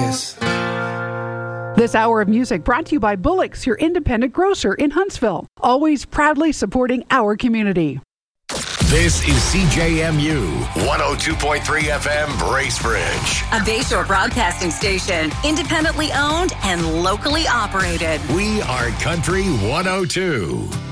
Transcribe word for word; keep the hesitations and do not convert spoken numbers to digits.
this. This hour of music brought to you by Bullock's, your independent grocer in Huntsville. Always proudly supporting our community. This is C J M U one oh two point three F M Bracebridge. A Bayshore broadcasting station, independently owned and locally operated. We are Country one oh two.